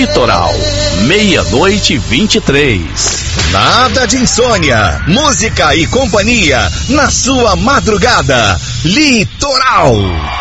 Litoral, 00:23. Nada de insônia, música e companhia na sua madrugada. Litoral.